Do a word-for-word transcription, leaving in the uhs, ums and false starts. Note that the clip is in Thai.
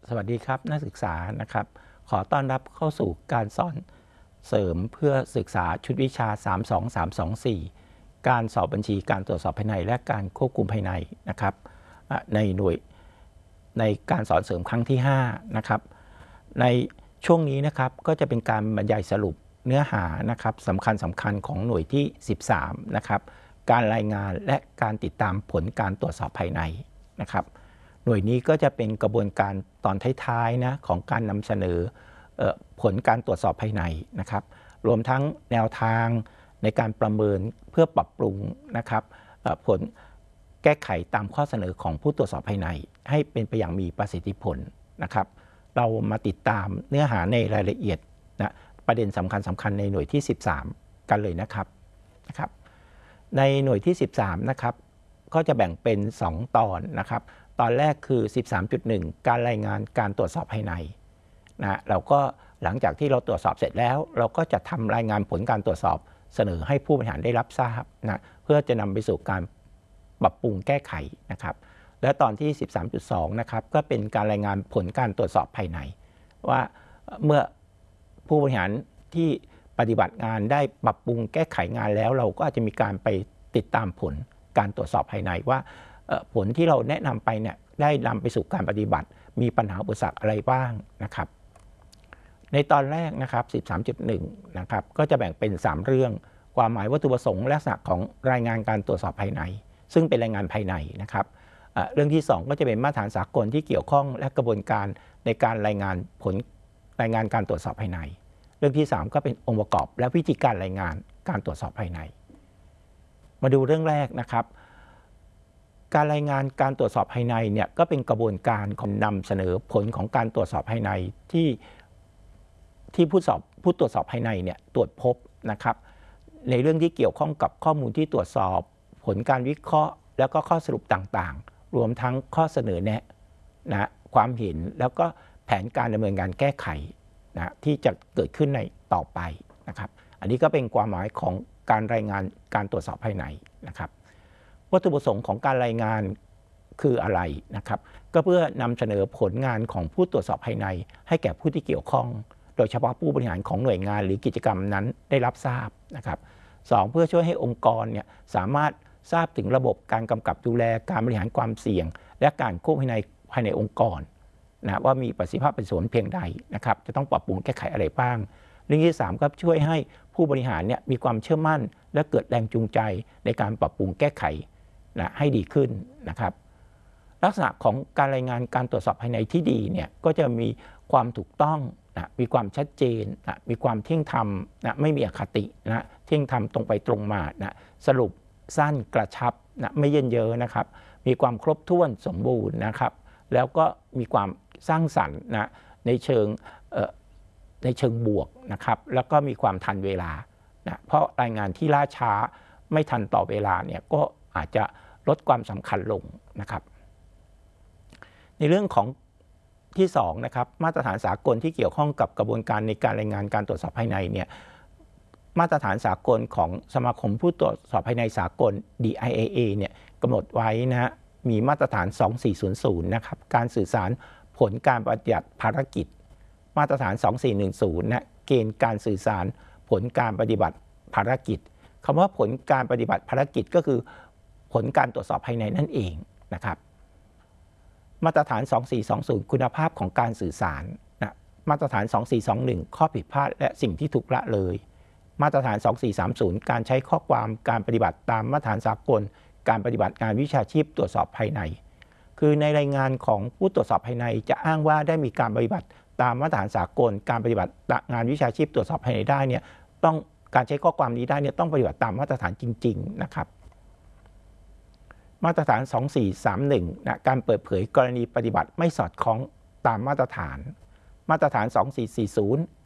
สวัสดีครับนักศึกษานะครับขอต้อนรับเข้าสู่การสอนเสริมเพื่อศึกษาชุดวิชา สาม สอง สาม สอง สี่ การสอบบัญชีการตรวจสอบภายในและการควบคุมภายในนะครับในหน่วยในการสอนเสริมครั้งที่ห้านะครับในช่วงนี้นะครับก็จะเป็นการบรรยายสรุปเนื้อหานะครับสำคัญสำคัญของหน่วยที่สิบสามนะครับการรายงานและการติดตามผลการตรวจสอบภายในนะครับหน่วยนี้ก็จะเป็นกระบวนการตอนท้ายๆนะของการนำเสนอผลการตรวจสอบภายในนะครับรวมทั้งแนวทางในการประเมินเพื่อปรับปรุงนะครับผลแก้ไขตามข้อเสนอของผู้ตรวจสอบภายในให้เป็นไปอย่างมีประสิทธิผลนะครับเรามาติดตามเนื้อหาในรายละเอียดนะประเด็นสำคัญสำคัญในหน่วยที่สิบสามกันเลยนะครับนะครับในหน่วยที่สิบสามนะครับก็จะแบ่งเป็นสองตอนนะครับตอนแรกคือ สิบสามจุดหนึ่ง การรายงานการตรวจสอบภายในนะเราก็หลังจากที่เราตรวจสอบเสร็จแล้วเราก็จะทำรายงานผลการตรวจสอบเสนอให้ผู้บริหารได้รับทราบนะเพื่อจะนำไปสู่การปรับปรุงแก้ไขนะครับและตอนที่ สิบสามจุดสอง นะครับก็เป็นการรายงานผลการตรวจสอบภายในว่าเมื่อผู้บริหารที่ปฏิบัติงานได้ปรับปรุงแก้ไขงานแล้วเราก็อาจจะมีการไปติดตามผลการตรวจสอบภายในว่าผลที่เราแนะนำไปเนี่ยได้นำไปสู่การปฏิบัติมีปัญหาอุปสรรคอะไรบ้างนะครับในตอนแรกนะครับ สิบสามจุดหนึ่ง นะครับก็จะแบ่งเป็นสามเรื่องความหมายวัตถุประสงค์และลักษณะของรายงานการตรวจสอบภายในซึ่งเป็นรายงานภายในนะครับเรื่องที่สองก็จะเป็นมาตรฐานสากลที่เกี่ยวข้องและกระบวนการในการรายงานผลรายงานการตรวจสอบภายในเรื่องที่สามก็เป็นองค์ประกอบและวิธีการรายงานการตรวจสอบภายในมาดูเรื่องแรกนะครับการรายงานการตรวจสอบภายในเนี่ยก็เป็นกระบวนการของนำเสนอผลของการตรวจสอบภายในที่ที่ผู้สอบผู้ตรวจสอบภายในเนี่ยตรวจพบนะครับในเรื่องที่เกี่ยวข้องกับข้อมูลที่ตรวจสอบผลการวิเคราะห์แล้วก็ข้อสรุปต่างๆรวมทั้งข้อเสนอแนะนะความเห็นแล้วก็แผนการดำเนินการแก้ไขนะที่จะเกิดขึ้นในต่อไปนะครับอันนี้ก็เป็นความหมายของการรายงานการตรวจสอบภายในนะครับวัตถุประสงค์ของการรายงานคืออะไรนะครับก็เพื่อนำเสนอผลงานของผู้ตรวจสอบภายในให้แก่ผู้ที่เกี่ยวข้องโดยเฉพาะผู้บริหารของหน่วยงานหรือกิจกรรมนั้นได้รับทราบนะครับสองเพื่อช่วยให้องค์กรเนี่ยสามารถทราบถึงระบบการกำกับดูแลการบริหารความเสี่ยงและการควบคุมภายในภายในองค์กรนะว่ามีประสิทธิภาพเป็นส่วนเพียงใดนะครับจะต้องปรับปรุงแก้ไขอะไรบ้างเรื่องที่สามก็ช่วยให้ผู้บริหารเนี่ยมีความเชื่อมั่นและเกิดแรงจูงใจในการปรับปรุงแก้ไขนะให้ดีขึ้นนะครับลักษณะของการรายงานการตรวจสอบภายในที่ดีเนี่ยก็จะมีความถูกต้องนะมีความชัดเจนนะมีความเที่ยงธรรมนะไม่มีอคตินะเที่ยงธรรมตรงไปตรงมานะสรุปสั้นกระชับนะไม่เยินเยอะนะครับมีความครบถ้วนสมบูรณ์นะครับแล้วก็มีความสร้างสรรค์นะในเชิงในเชิงบวกนะครับแล้วก็มีความทันเวลานะเพราะรายงานที่ล่าช้าไม่ทันต่อเวลาเนี่ยก็อาจจะลดความสำคัญลงนะครับในเรื่องของที่สองนะครับมาตรฐานสากลที่เกี่ยวข้องกับกระบวนการในการรายงานการตรวจสอบภายในเนี่ยมาตรฐานสากลของสมาคมผู้ตรวจสอบภายในสากล ดี ไอ เอ เอ เนี่ยกำหนดไว้นะมีมาตรฐานสองสี่ศูนย์ศูนย์นะครับการสื่อสารผลการปฏิบัติภารกิจมาตรฐานสองสี่หนึ่งศูนย์นะเกณฑ์การสื่อสารผลการปฏิบัติภารกิจคำว่าผลการปฏิบัติภารกิจก็คือผลการตรวจสอบภายในนั่นเองนะครับมาตรฐานสองสี่สองศูนย์คุณภาพของการสื่อสารนะมาตรฐานสองสี่สองหนึ่งข้อผิดพลาดและสิ่งที่ถูกละเลยมาตรฐานสองสี่สามศูนย์การใช้ข้อความการปฏิบัติตามมาตรฐานสากลการปฏิบัติงานวิชาชีพตรวจสอบภายในคือในรายงานของผู้ตรวจสอบภายในจะอ้างว่าได้มีการปฏิบัติตามมาตรฐานสากลการปฏิบัติงานวิชาชีพตรวจสอบภายในได้เนี่ยต้องการใช้ข้อความนี้ได้เนี่ยต้องปฏิบัติตามมาตรฐานจริงๆนะครับมาตรฐานสองสี่สามหนึ่งนะการเปิดเผยกรณีปฏิบัติไม่สอดคล้องตามมาตรฐานมาตรฐานสองสี่สี่ศูนย์